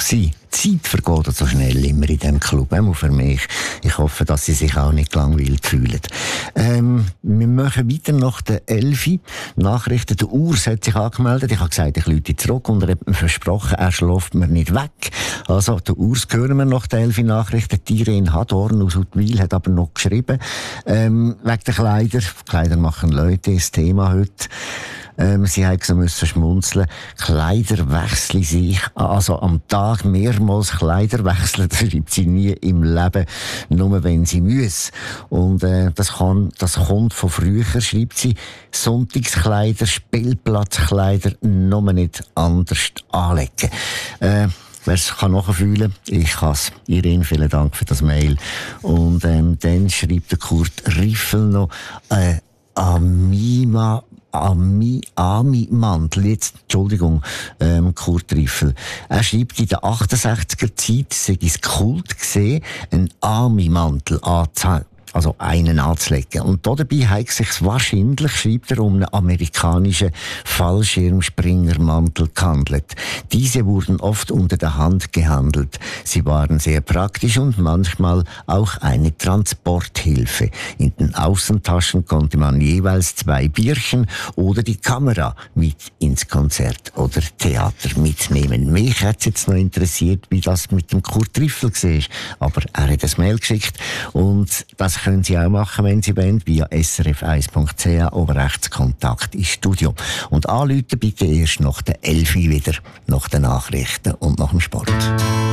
gewesen. Die Zeit vergeht so schnell immer in diesem Club, auch für mich. Ich hoffe, dass Sie sich auch nicht gelangweilt fühlen. Wir machen weiter nach der 11. Nachrichten. Der Urs hat sich angemeldet. Ich habe gesagt, ich rufe zurück und er hat mir versprochen, er schläft mir nicht weg. Also, der Urs hören wir nach der 11. Nachrichten. Die Irene Hadorn aus Huttwil hat aber noch geschrieben, wegen der Kleider. Kleider machen Leute, das Thema heute. Sie mussten schmunzeln. Kleider wechseln sich, also am Tag mehrmals Kleider wechseln, das schreibt sie nie im Leben, nur wenn sie müssen. Und das kommt von früher, schreibt sie. Sonntagskleider, Spielplatzkleider, nur nicht anders anlegen. Wer es nachfühlen kann, ich kann es. Irene, vielen Dank für das Mail. Und dann schreibt der Kurt Riffel noch, Ami-Mantel, jetzt, Entschuldigung, Kurt Riffel. Er schreibt, in der 68er Zeit sei es Kult gesehen, einen Ami-Mantel einen anzulegen. Und dabei hat es sich wahrscheinlich, schreibt er, um einen amerikanischen Fallschirmspringermantel gehandelt. Diese wurden oft unter der Hand gehandelt. Sie waren sehr praktisch und manchmal auch eine Transporthilfe. In den Außentaschen konnte man jeweils 2 Bierchen oder die Kamera mit ins Konzert oder Theater mitnehmen. Mich hat es jetzt noch interessiert, wie das mit dem Kurt Riffel war. Aber er hat ein Mail geschickt und das können Sie auch machen, wenn Sie wollen, via srf1.ch oben rechts Kontakt ins Studio. Und anrufen bitte erst nach der 11 wieder, nach den Nachrichten und nach dem Sport.